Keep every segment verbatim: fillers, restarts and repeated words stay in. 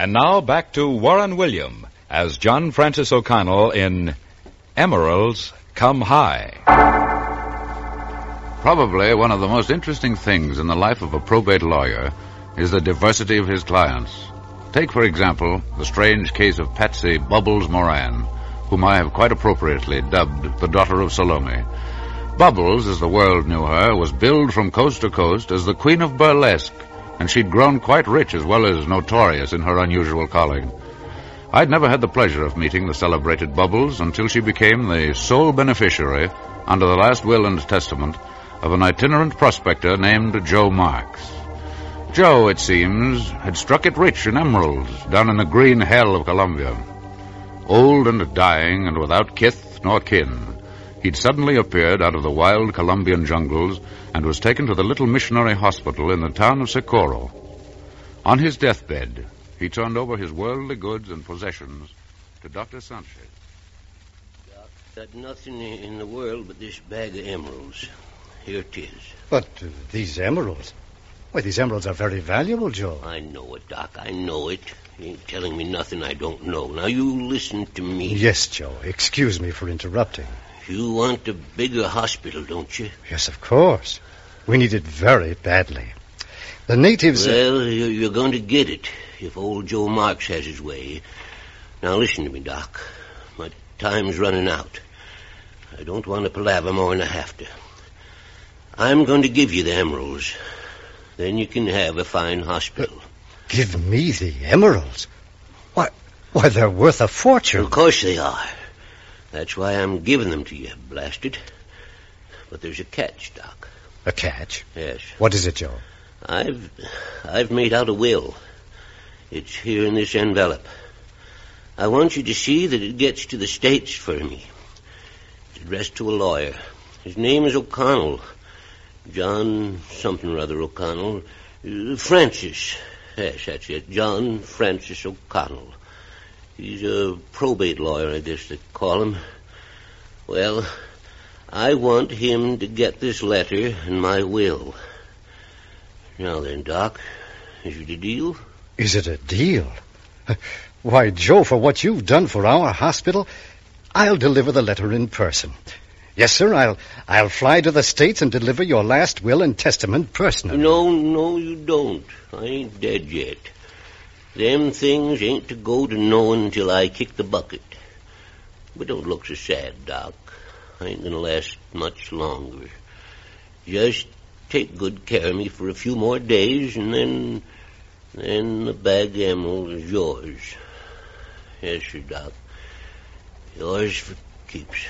And now back to Warren William as John Francis O'Connell in Emeralds Come High. Probably one of the most interesting things in the life of a probate lawyer is the diversity of his clients. Take, for example, the strange case of Patsy Bubbles Moran, whom I have quite appropriately dubbed the daughter of Salome. Bubbles, as the world knew her, was billed from coast to coast as the queen of burlesque, and she'd grown quite rich as well as notorious in her unusual calling. I'd never had the pleasure of meeting the celebrated Bubbles until she became the sole beneficiary, under the last will and testament, of an itinerant prospector named Joe Marks. Joe, it seems, had struck it rich in emeralds down in the green hell of Colombia. Old and dying and without kith nor kin, he'd suddenly appeared out of the wild Colombian jungles and was taken to the little missionary hospital in the town of Socorro. On his deathbed, he turned over his worldly goods and possessions to Doctor Sanchez. Doc, got nothing in the world but this bag of emeralds. Here it is. But uh, these emeralds... Why, these emeralds are very valuable, Joe. I know it, Doc. I know it. You ain't telling me nothing I don't know. Now, you listen to me. Yes, Joe. Excuse me for interrupting. You want a bigger hospital, don't you? Yes, of course. We need it very badly. The natives... Well, uh... you're going to get it if old Joe Marks has his way. Now, listen to me, Doc. My time's running out. I don't want to palaver more than I have to. I'm going to give you the emeralds. Then you can have a fine hospital. Uh, give me the emeralds? Why, why, they're worth a fortune. Of course they are. That's why I'm giving them to you, blasted. But there's a catch, Doc. A catch? Yes. What is it, Joe? I've I've made out a will. It's here in this envelope. I want you to see that it gets to the States for me. It's addressed to a lawyer. His name is O'Connell. John something or other O'Connell. Uh, Francis. Yes, that's it. John Francis O'Connell. He's a probate lawyer, I guess they call him. Well, I want him to get this letter and my will. Now then, Doc, is it a deal? Is it a deal? Why, Joe, for what you've done for our hospital, I'll deliver the letter in person. Yes, sir, I'll I'll fly to the States and deliver your last will and testament personally. No, no, you don't. I ain't dead yet. Them things ain't to go to knowing until I kick the bucket. But don't look so sad, Doc. I ain't gonna last much longer. Just take good care of me for a few more days, and then... then the bag of emeralds is yours. Yes, sir, Doc. Yours for keeps.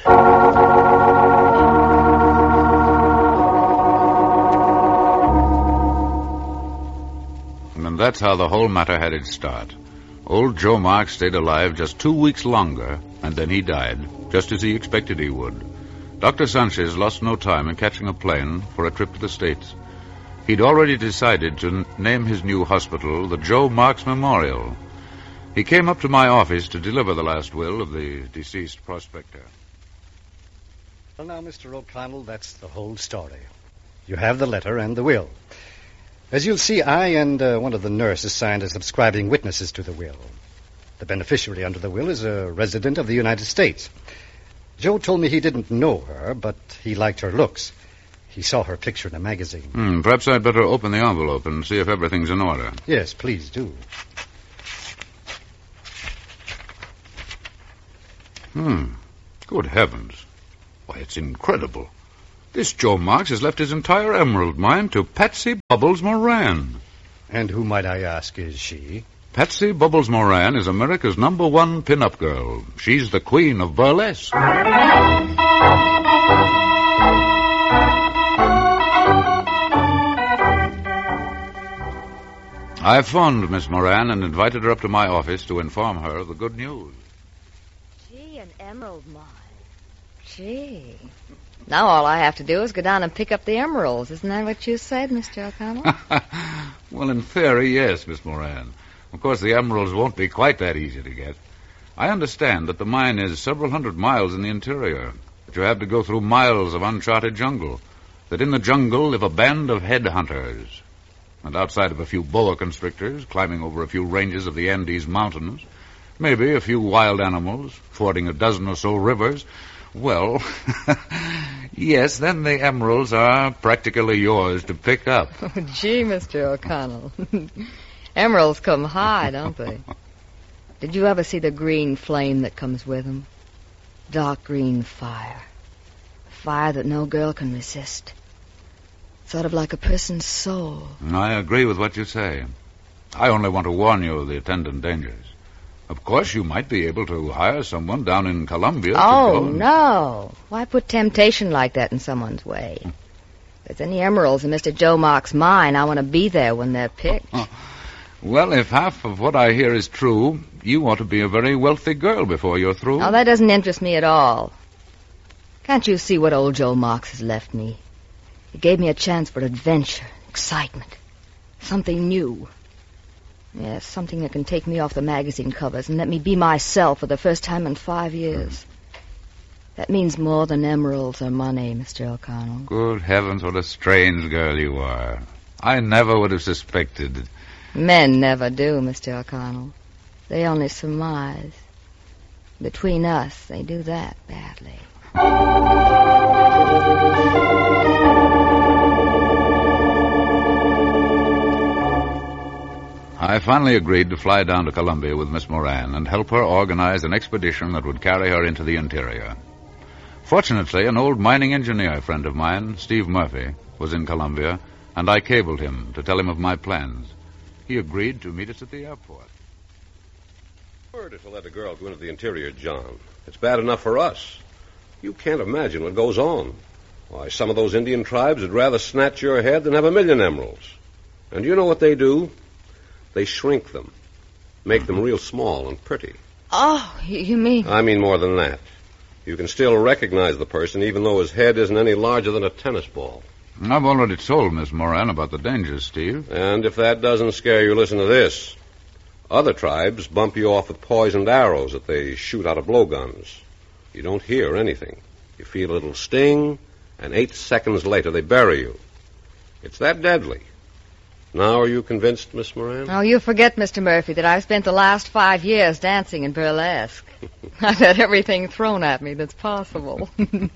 And that's how the whole matter had its start. Old Joe Marks stayed alive just two weeks longer, and then he died, just as he expected he would. Doctor Sanchez lost no time in catching a plane for a trip to the States. He'd already decided to n- name his new hospital the Joe Marks Memorial. He came up to my office to deliver the last will of the deceased prospector. Well, now, Mister O'Connell, that's the whole story. You have the letter and the will. As you'll see, I and uh, one of the nurses signed as subscribing witnesses to the will. The beneficiary under the will is a resident of the United States. Joe told me he didn't know her, but he liked her looks. He saw her picture in a magazine. Hmm, perhaps I'd better open the envelope and see if everything's in order. Yes, please do. Hmm. Good heavens. Why, it's incredible. This Joe Marks has left his entire emerald mine to Patsy Bubbles Moran. And who, might I ask, is she? Patsy Bubbles Moran is America's number one pin-up girl. She's the queen of burlesque. I phoned Miss Moran and invited her up to my office to inform her of the good news. Gee, an emerald mine. Gee. Now all I have to do is go down and pick up the emeralds. Isn't that what you said, Mister O'Connell? Well, in theory, yes, Miss Moran. Of course, the emeralds won't be quite that easy to get. I understand that the mine is several hundred miles in the interior, that you have to go through miles of uncharted jungle, that in the jungle live a band of headhunters. And outside of a few boa constrictors climbing over a few ranges of the Andes Mountains, maybe a few wild animals fording a dozen or so rivers, well, yes, then the emeralds are practically yours to pick up. Oh, gee, Mister O'Connell. Emeralds come high, don't they? Did you ever see the green flame that comes with them? Dark green fire. Fire that no girl can resist. Sort of like a person's soul. I agree with what you say. I only want to warn you of the attendant dangers. Of course, you might be able to hire someone down in Colombia. Oh, to go and... no. Why put temptation like that in someone's way? If there's any emeralds in Mister Joe Mark's mine, I want to be there when they're picked. Well, if half of what I hear is true, you ought to be a very wealthy girl before you're through. Oh, that doesn't interest me at all. Can't you see what old Joe Marks has left me? He gave me a chance for adventure, excitement, something new. Yes, something that can take me off the magazine covers and let me be myself for the first time in five years. That means more than emeralds or money, Mister O'Connell. Good heavens, what a strange girl you are. I never would have suspected. Men never do, Mister O'Connell. They only surmise. Between us, they do that badly. I finally agreed to fly down to Colombia with Miss Moran and help her organize an expedition that would carry her into the interior. Fortunately, an old mining engineer friend of mine, Steve Murphy, was in Colombia, and I cabled him to tell him of my plans. He agreed to meet us at the airport. Murder to let a girl go into the interior, John. It's bad enough for us. You can't imagine what goes on. Why, some of those Indian tribes would rather snatch your head than have a million emeralds. And you know what they do? They shrink them, make them real small and pretty. Oh, you mean... I mean more than that. You can still recognize the person even though his head isn't any larger than a tennis ball. I've already told Miss Moran about the dangers, Steve. And if that doesn't scare you, listen to this. Other tribes bump you off with poisoned arrows that they shoot out of blowguns. You don't hear anything. You feel a little sting, and eight seconds later they bury you. It's that deadly. Now are you convinced, Miss Moran? Oh, you forget, Mister Murphy, that I've spent the last five years dancing in burlesque. I've had everything thrown at me that's possible.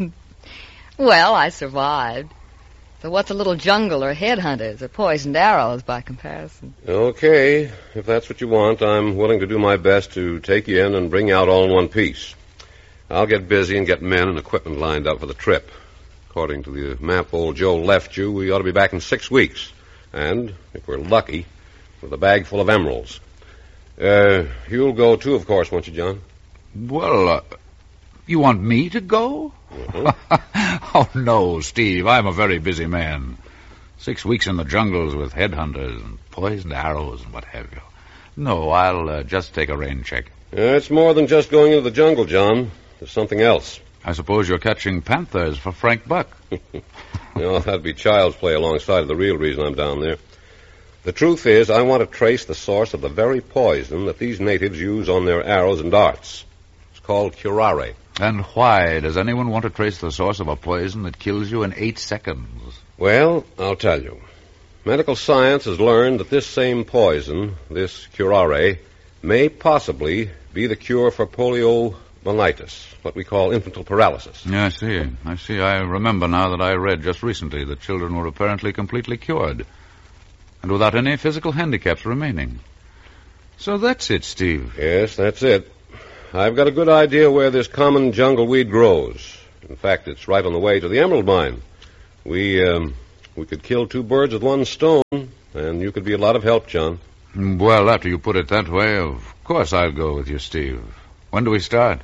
Well, I survived. So what's a little jungle or headhunters or poisoned arrows by comparison? Okay. If that's what you want, I'm willing to do my best to take you in and bring you out all in one piece. I'll get busy and get men and equipment lined up for the trip. According to the map old Joe left you, we ought to be back in six weeks. And, if we're lucky, with a bag full of emeralds. Uh, you'll go, too, of course, won't you, John? Well, uh, you want me to go? Mm-hmm. Oh, no, Steve. I'm a very busy man. Six weeks in the jungles with headhunters and poisoned arrows and what have you. No, I'll uh, just take a rain check. Uh, it's more than just going into the jungle, John. There's something else. I suppose you're catching panthers for Frank Buck. No, that'd be child's play alongside of the real reason I'm down there. The truth is, I want to trace the source of the very poison that these natives use on their arrows and darts. It's called curare. And why does anyone want to trace the source of a poison that kills you in eight seconds? Well, I'll tell you. Medical science has learned that this same poison, this curare, may possibly be the cure for poliomyelitis, what we call infantile paralysis. Yeah, I see. I see. I remember now that I read just recently that children were apparently completely cured and without any physical handicaps remaining. So that's it, Steve. Yes, that's it. I've got a good idea where this common jungle weed grows. In fact, it's right on the way to the emerald mine. We, um, we could kill two birds with one stone, and you could be a lot of help, John. Well, after you put it that way, of course I'll go with you, Steve. When do we start?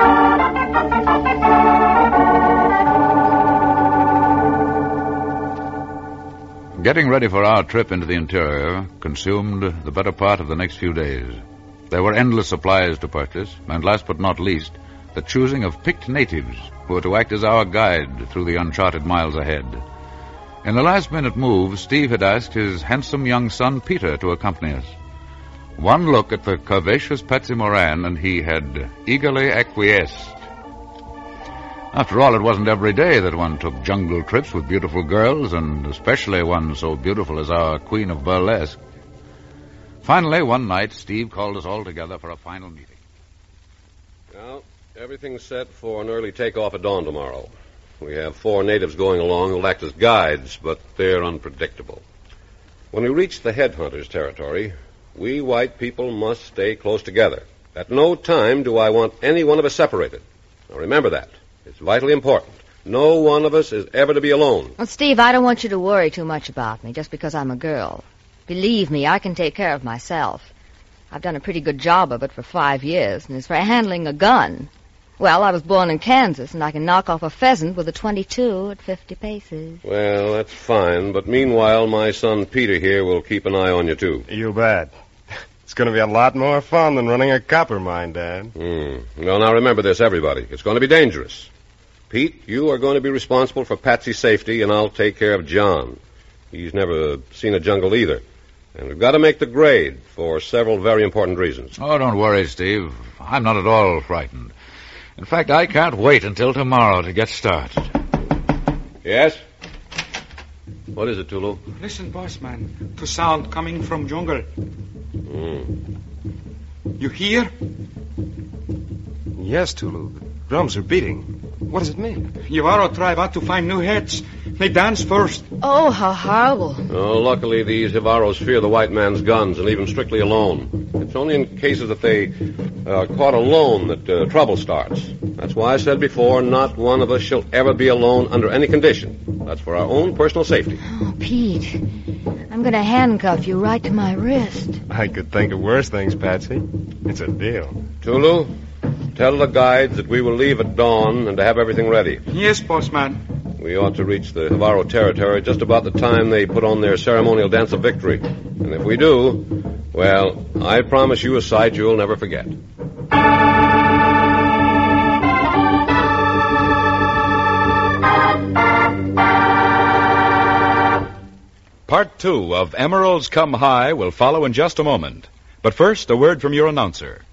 Getting ready for our trip into the interior consumed the better part of the next few days. There were endless supplies to purchase, and last but not least, the choosing of picked natives who were to act as our guide through the uncharted miles ahead. In the last-minute move, Steve had asked his handsome young son, Peter, to accompany us. One look at the curvaceous Patsy Moran, and he had eagerly acquiesced. After all, it wasn't every day that one took jungle trips with beautiful girls, and especially one so beautiful as our Queen of Burlesque. Finally, one night, Steve called us all together for a final meeting. Well, everything's set for an early takeoff at dawn tomorrow. We have four natives going along who'll act as guides, but they're unpredictable. When we reach the headhunters' territory, we white people must stay close together. At no time do I want any one of us separated. Now remember that. It's vitally important. No one of us is ever to be alone. Well, Steve, I don't want you to worry too much about me just because I'm a girl. Believe me, I can take care of myself. I've done a pretty good job of it for five years, and as for handling a gun, well, I was born in Kansas, and I can knock off a pheasant with a twenty-two at fifty paces. Well, that's fine, but meanwhile, my son Peter here will keep an eye on you, too. You bet. It's going to be a lot more fun than running a copper mine, Dad. Hmm. Well, now remember this, everybody. It's going to be dangerous. Pete, you are going to be responsible for Patsy's safety, and I'll take care of John. He's never seen a jungle either. And we've got to make the grade for several very important reasons. Oh, don't worry, Steve. I'm not at all frightened. In fact, I can't wait until tomorrow to get started. Yes? What is it, Tulu? Listen, boss man, to sound coming from jungle. Mm. You hear? Yes, Tulu. The drums are beating. What does it mean? Yavaro tribe out to find new heads. They dance first. Oh, how horrible. Oh, luckily these Hivaros fear the white man's guns and leave him strictly alone. It's only in cases that they uh, caught alone that uh, trouble starts. That's why I said before, not one of us shall ever be alone under any condition. That's for our own personal safety. Oh, Pete, I'm going to handcuff you right to my wrist. I could think of worse things, Patsy. It's a deal. Tulu, tell the guides that we will leave at dawn and to have everything ready. Yes, boss man. We ought to reach the Hivaro territory just about the time they put on their ceremonial dance of victory. And if we do, well, I promise you a sight you'll never forget. Part two of Emeralds Come High will follow in just a moment. But first, a word from your announcer.